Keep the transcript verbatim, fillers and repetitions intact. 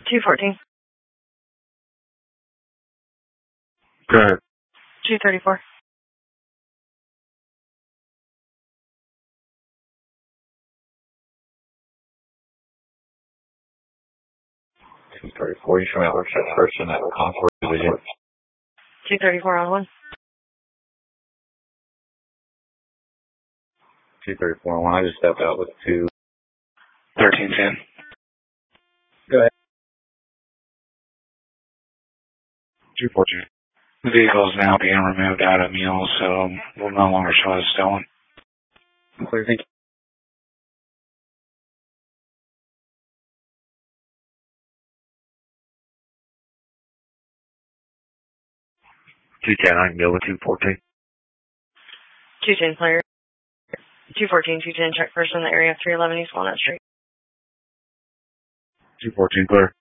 two fourteen. Go ahead. two thirty-four. two thirty-four, you show me which person at Concord Division. two thirty-four on one. two thirty-four on one, I just stepped out with two. thirteen ten. Go ahead. two fourteen. The vehicle is now being removed out of Mule, so will no longer show as stolen. Clear, thank you. two ten, I can go with two fourteen. two ten clear. two fourteen, two ten check person in the area of three eleven East Walnut Street. two fourteen clear.